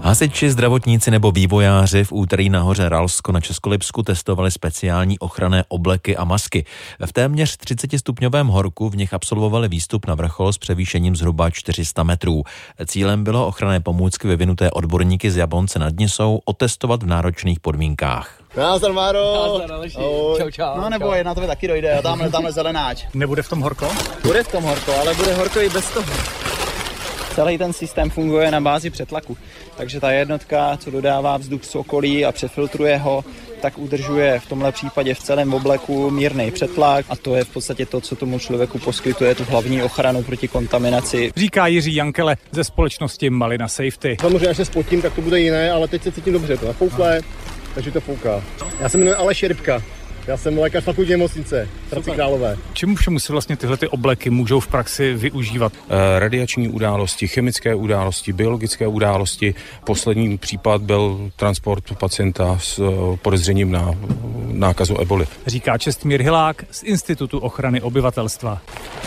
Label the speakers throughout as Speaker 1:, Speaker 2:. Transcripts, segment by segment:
Speaker 1: Hasiči, zdravotníci nebo vývojáři v úterý na hoře Ralsko na Českolipsku testovali speciální ochranné obleky a masky. V téměř 30stupňovém horku v nich absolvovali výstup na vrchol s převýšením zhruba 400 metrů. Cílem bylo ochranné pomůcky vyvinuté odborníky z Jablonce nad Nisou otestovat v náročných podmínkách.
Speaker 2: Nazdar, Máro.
Speaker 3: Nazdar, Aleši. Čau.
Speaker 2: No neboj, na to taky dojde, tamhle zelenáč.
Speaker 3: Nebude v tom horko?
Speaker 2: Bude v tom horko, ale bude horko i bez toho. Celý ten systém funguje na bázi přetlaku, takže ta jednotka, co dodává vzduch z okolí a přefiltruje ho, tak udržuje v tomhle případě v celém obleku mírný přetlak a to je v podstatě to, co tomu člověku poskytuje tu hlavní ochranu proti kontaminaci.
Speaker 3: Říká Jiří Jankele ze společnosti Malina Safety.
Speaker 4: Samozřejmě, až se spotím, tak to bude jiné, ale teď se cítím dobře, to nafoukle, takže to fouká. Já se jmenuji Aleš Rybka. Já jsem lékař fakultní nemocnice v Hradci Králové.
Speaker 3: Čemu všemu se vlastně tyhle obleky můžou v praxi využívat?
Speaker 5: Radiační události, chemické události, biologické události. Poslední případ byl transport pacienta s podezřením na nákazu eboli.
Speaker 3: Říká Čestmír Hilák z Institutu ochrany obyvatelstva.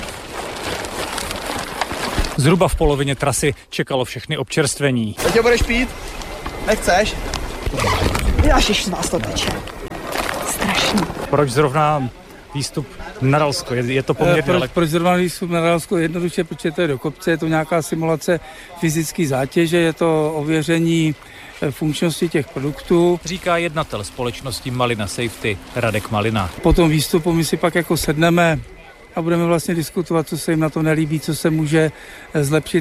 Speaker 3: Zhruba v polovině trasy čekalo všechny občerstvení.
Speaker 2: Teď budeš pít? Nechceš? Ježiš, z nás to teče. Strašný.
Speaker 3: Proč zrovna výstup na Ralsko? Je to poměrně daleko?
Speaker 6: Proč zrovna výstup na Ralsko? Jednoduše, protože to je do kopce, je to nějaká simulace fyzické zátěže, je to ověření funkčnosti těch produktů.
Speaker 3: Říká jednatel společnosti Malina Safety Radek Malina.
Speaker 6: Po tom výstupu my si pak jako sedneme a budeme vlastně diskutovat, co se jim na to nelíbí, co se může zlepšit.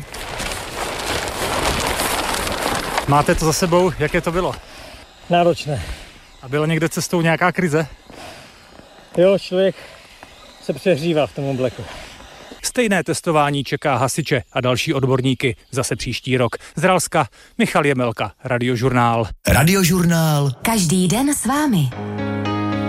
Speaker 3: Máte to za sebou? Jaké to bylo?
Speaker 7: Náročné.
Speaker 3: A byla někde cestou nějaká krize?
Speaker 7: Jo, člověk se přehřívá v tom obleku.
Speaker 3: Stejné testování čeká hasiče a další odborníky zase příští rok. Z Ralska Michal Jemelka, Radiožurnál.
Speaker 8: Radiožurnál. Každý den s vámi.